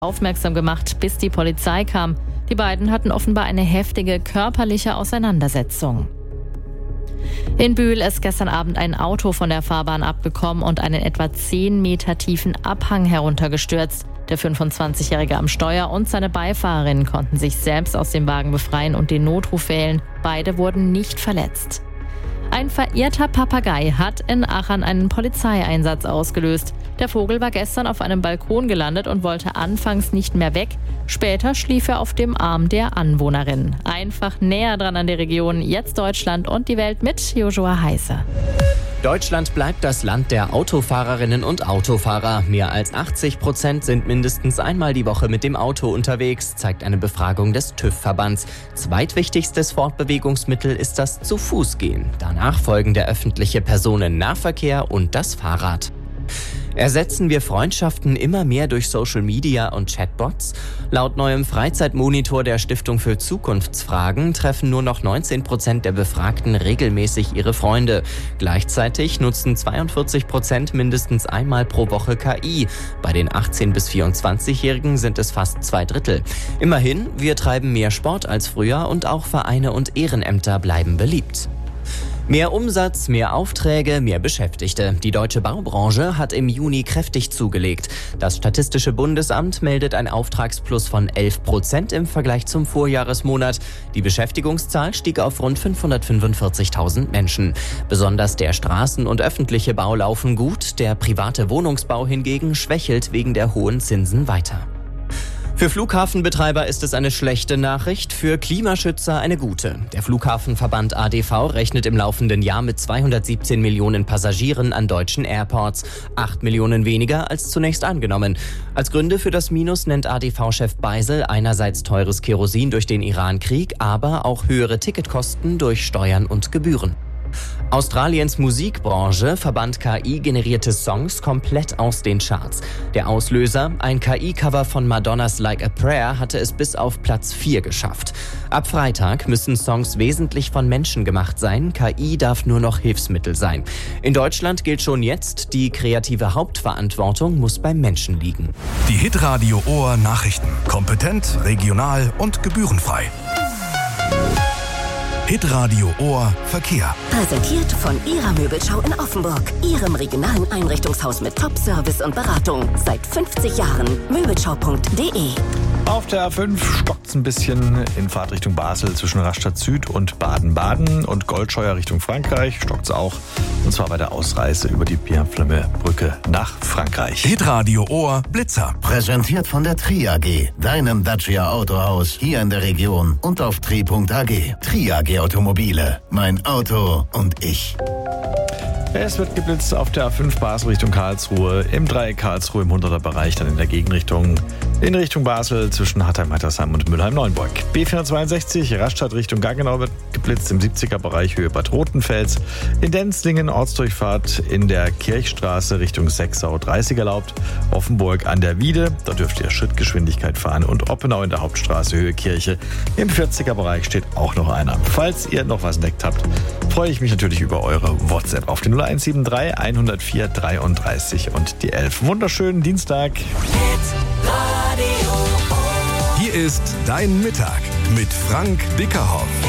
aufmerksam gemacht, bis die Polizei kam. Die beiden hatten offenbar eine heftige körperliche Auseinandersetzung. In Bühl ist gestern Abend ein Auto von der Fahrbahn abgekommen und einen etwa 10 Meter tiefen Abhang heruntergestürzt. Der 25-Jährige am Steuer und seine Beifahrerin konnten sich selbst aus dem Wagen befreien und den Notruf wählen. Beide wurden nicht verletzt. Ein verirrter Papagei hat in Aachen einen Polizeieinsatz ausgelöst. Der Vogel war gestern auf einem Balkon gelandet und wollte anfangs nicht mehr weg. Später schlief er auf dem Arm der Anwohnerin. Einfach näher dran an der Region. Jetzt Deutschland und die Welt mit Joshua Heiße. Deutschland bleibt das Land der Autofahrerinnen und Autofahrer. Mehr als 80% sind mindestens einmal die Woche mit dem Auto unterwegs, zeigt eine Befragung des TÜV-Verbands. Zweitwichtigstes Fortbewegungsmittel ist das Zu-Fuß-Gehen. Danach folgen der öffentliche Personennahverkehr und das Fahrrad. Ersetzen wir Freundschaften immer mehr durch Social Media und Chatbots? Laut neuem Freizeitmonitor der Stiftung für Zukunftsfragen treffen nur noch 19% der Befragten regelmäßig ihre Freunde. Gleichzeitig nutzen 42% mindestens einmal pro Woche KI. Bei den 18- bis 24-Jährigen sind es fast 2/3. Immerhin, wir treiben mehr Sport als früher und auch Vereine und Ehrenämter bleiben beliebt. Mehr Umsatz, mehr Aufträge, mehr Beschäftigte. Die deutsche Baubranche hat im Juni kräftig zugelegt. Das Statistische Bundesamt meldet ein Auftragsplus von 11% im Vergleich zum Vorjahresmonat. Die Beschäftigungszahl stieg auf rund 545.000 Menschen. Besonders der Straßen- und öffentliche Bau laufen gut. Der private Wohnungsbau hingegen schwächelt wegen der hohen Zinsen weiter. Für Flughafenbetreiber ist es eine schlechte Nachricht, für Klimaschützer eine gute. Der Flughafenverband ADV rechnet im laufenden Jahr mit 217 Millionen Passagieren an deutschen Airports. 8 Millionen weniger als zunächst angenommen. Als Gründe für das Minus nennt ADV-Chef Beisel einerseits teures Kerosin durch den Irankrieg, aber auch höhere Ticketkosten durch Steuern und Gebühren. Australiens Musikbranche verbannt KI-generierte Songs komplett aus den Charts. Der Auslöser, ein KI-Cover von Madonnas Like a Prayer, hatte es bis auf Platz 4 geschafft. Ab Freitag müssen Songs wesentlich von Menschen gemacht sein. KI darf nur noch Hilfsmittel sein. In Deutschland gilt schon jetzt, die kreative Hauptverantwortung muss beim Menschen liegen. Die Hitradio Ohr Nachrichten. Kompetent, regional und gebührenfrei. Hitradio Ohr Verkehr. Präsentiert von Ihrer Möbelschau in Offenburg. Ihrem regionalen Einrichtungshaus mit Top-Service und Beratung. Seit 50 Jahren. Möbelschau.de. Auf der A5 stockt es ein bisschen in Fahrtrichtung Basel zwischen Rastatt Süd und Baden-Baden und Goldscheuer Richtung Frankreich stockt es auch. Und zwar bei der Ausreise über die Pierre-Flemme-Brücke nach Frankreich. Hitradio Ohr Blitzer. Präsentiert von der Tri AG, deinem Dacia Autohaus hier in der Region und auf tri.ag. Tri AG Automobile, mein Auto und ich. Es wird geblitzt auf der A5 Basel Richtung Karlsruhe, im Dreieck Karlsruhe im 100er Bereich, dann in der Gegenrichtung in Richtung Basel zwischen Hattheim-Hattersheim und Mülheim-Neuenburg. B462 Rastatt Richtung Gaggenau wird geblitzt im 70er Bereich Höhe Bad Rotenfels. In Denzlingen Ortsdurchfahrt in der Kirchstraße Richtung Sechsau 30 erlaubt. Offenburg an der Wiede, da dürft ihr Schrittgeschwindigkeit fahren und Oppenau in der Hauptstraße Höhe Kirche. Im 40er Bereich steht auch noch einer. Falls ihr noch was entdeckt habt, freue ich mich natürlich über eure WhatsApp auf den 0173 104 33 und die 11. Wunderschönen Dienstag. Hier ist Dein Mittag mit Frank Bickerhoff.